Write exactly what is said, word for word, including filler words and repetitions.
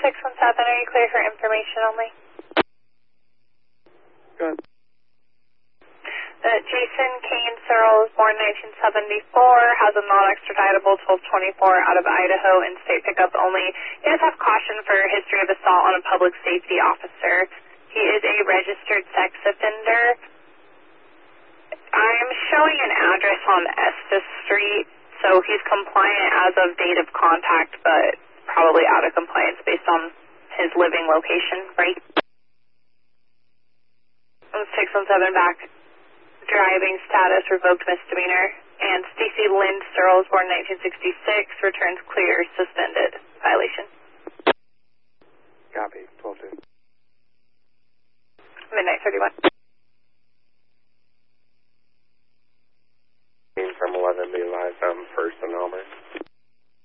six one seven, are you clear for information only? Good. Uh, Jason Kane Searle was born nineteen seventy-four, has a non-extraditable twelve twenty-four out of Idaho and state pickup only. He does have caution for history of assault on a public safety officer. He is a registered sex offender. I'm showing an address on Estes Street, so he's compliant as of date of contact, but probably out of compliance based on his living location, right? six one seven back. Driving status revoked misdemeanor. And Stacy Lynn Searle was born nineteen sixty-six, returns clear, suspended. Violation. Copy. twelve two. Midnight thirty-one. From eleven, be live, um, first and Elmer.